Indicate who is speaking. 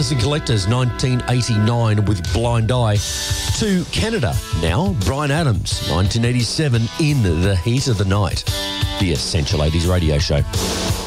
Speaker 1: Anderson Collectors, 1989 with Blind Eye. To Canada now, Bryan Adams, 1987 in The Heat of the Night. The Essential 80s Radio Show.